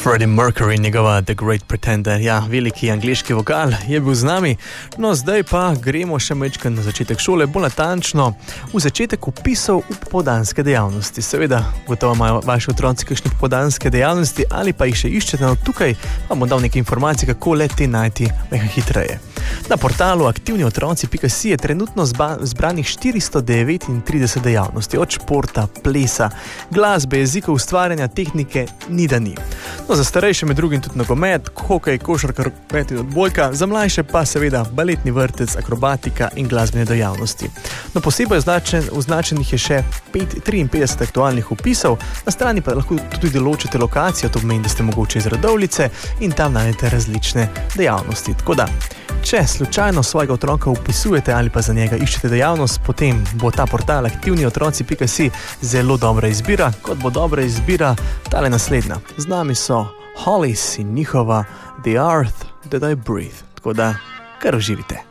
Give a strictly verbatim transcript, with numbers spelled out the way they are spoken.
Freddie Mercury, njegova The Great Pretender, ja, veliki angleški vokal je bil z nami. No, zdaj pa gremo še majčkeno na začetek šole, bolj natančno v začetek vpisov v popoldanske dejavnosti. Seveda, gotovo imajo vaši otroci kakšne popoldanske dejavnosti ali pa jih še iščete, no tukaj vam bom dal nekaj informacij, kako le te najti nekaj hitreje. Na portalu aktivni otroci pika si je trenutno zba, zbranih štiristo devetintrideset dejavnosti, od športa, plesa, glasbe, jezikov, ustvarjanja, tehnike, ni da ni. No, za starejše med drugim tudi nogomet, hokej, košarka, rokomet in odbojka, za mlajše pa seveda baletni vrtec, akrobatika in glasbene dejavnosti. No, posebej označen, označenih je še triinpetdeset aktualnih vpisov, na strani pa lahko tudi določite lokacijo, to pomeni, da ste mogoče iz Radovljice in tam najdete različne dejavnosti. Tako da, če slučajno svojega otroka vpisujete ali pa za njega iščete dejavnost, potem bo ta portal aktivni otroci pika si zelo dobra izbira, kot bo dobra izbira tale naslednja. Z nami so Hollies in njihova The Earth That I Breathe, tako da kar uživite.